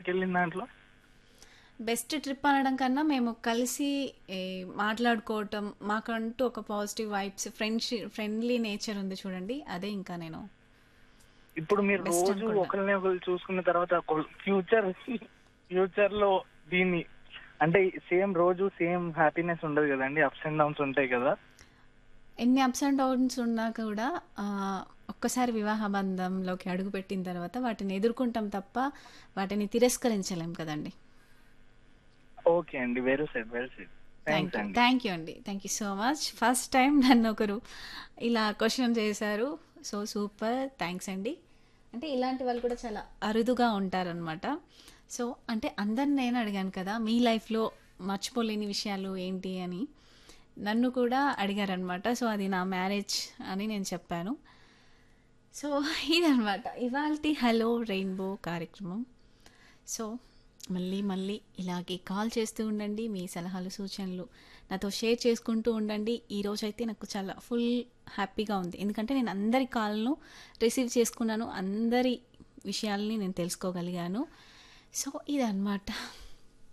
ట్రిప్‌కెళ్ళిన దాంట్లో? Best trip అనడం కన్నా మేము కలిసి ఏ, మాట్లాడుకోవటం మాకంటూ ఒక పాజిటివ్ వైబ్స్ ఫ్రెండ్లీ నేచర్ ఉంది చూడండి, అదే ఇంకా నేను ఇప్పుడు మీరు బెస్ట్ రోజు అనుకుంటా. ఒకరిని ఒకరు చూసుకున్న తర్వాత ఫ్యూచర్‌లో దీన్ని అంటే సేమ్ రోజు సేమ్ హ్యాపీనెస్ ఉండదు కదండీ! అప్స్ అండ్ డౌన్స్ ఉంటాయి కదా! ఎన్ని అప్స్ అండ్ డౌన్స్ ఉన్నా కూడా ఆ, ఒక్కసారి వివాహ బంధంలోకి అడుగుపెట్టిన తర్వాత వాటిని ఎదుర్కొంటాం తప్ప వాటిని తిరస్కరించలేం కదండి. ఓకే అండి. Well said. థాంక్స్ అండి. థ్యాంక్ యూ అండి, thank you so much. First time నన్ను ఒకరు ఇలా క్వశ్చన్ చేశారు. సో సూపర్, థ్యాంక్స్ అండి. అంటే ఇలాంటి వాళ్ళు కూడా చాలా అరుదుగా ఉంటారనమాట. సో అంటే అందరిని నేను అడిగాను కదా మీ లైఫ్లో మర్చిపోలేని విషయాలు ఏంటి అని, నన్ను కూడా అడిగారనమాట. సో అది నా మ్యారేజ్ అని నేను చెప్పాను. సో ఇదనమాట ఇవాల్టి హలో రెయిన్బో కార్యక్రమం. సో మళ్ళీ మళ్ళీ ఇలాగే కాల్ చేస్తూ ఉండండి, మీ సలహాలు సూచనలు నాతో షేర్ చేసుకుంటూ ఉండండి. ఈరోజైతే నాకు చాలా ఫుల్ హ్యాపీగా ఉంది, ఎందుకంటే నేను అందరి కాల్ను రిసీవ్ చేసుకున్నాను, అందరి విషయాల్ని నేను తెలుసుకోగలిగాను. సో ఇదన్నమాట.